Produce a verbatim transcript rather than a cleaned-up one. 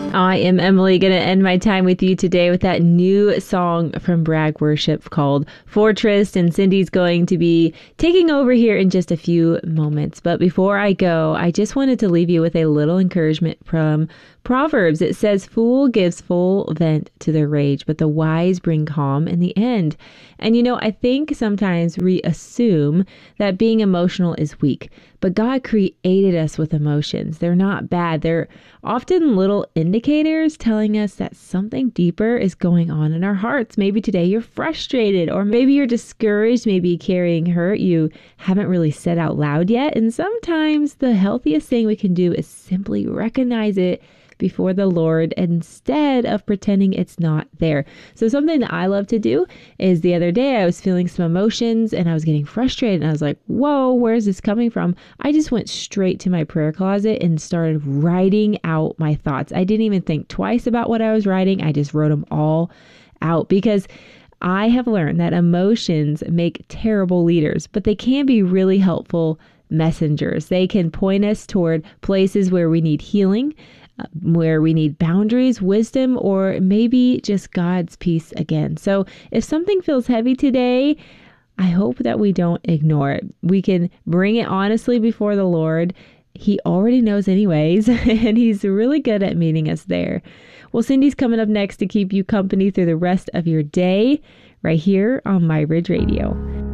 I am Emily, going to end my time with you today with that new song from Bragg Worship called Fortress, and Cindy's going to be taking over here in just a few moments. But before I go, I just wanted to leave you with a little encouragement from Proverbs. It says, "Fool gives full vent to their rage, but the wise bring calm in the end." And you know, I think sometimes we assume that being emotional is weak, but God created us with emotions. They're not bad. They're often little indicators telling us that something deeper is going on in our hearts. Maybe today you're frustrated, or maybe you're discouraged, maybe carrying hurt you haven't really said out loud yet. And sometimes the healthiest thing we can do is simply recognize it before the Lord instead of pretending it's not there. So something that I love to do is the other day I was feeling some emotions and I was getting frustrated and I was like, whoa, where's this coming from? I just went straight to my prayer closet and started writing out my thoughts. I didn't even think twice about what I was writing. I just wrote them all out because I have learned that emotions make terrible leaders, but they can be really helpful messengers. They can point us toward places where we need healing, where we need boundaries, wisdom, or maybe just God's peace again. So if something feels heavy today, I hope that we don't ignore it. We can bring it honestly before the Lord. He already knows anyways, and he's really good at meeting us there. Well, Cindy's coming up next to keep you company through the rest of your day right here on My Ridge Radio.